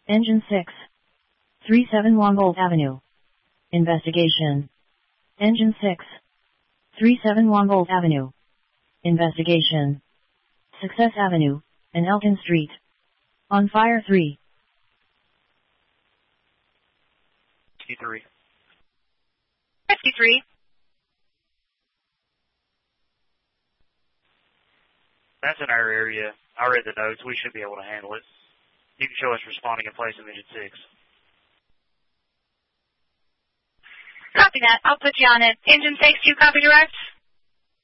Engine 6. 37 Longbolt Avenue. Investigation. Engine 6. 37 Longbolt Avenue. Investigation. Success Avenue, and Elton Street. On fire 3. 53. 53. That's in our area. I read the notes. We should be able to handle it. You can show us responding in place of Engine 6. Copy that. I'll put you on it. Engine 6, you copy direct?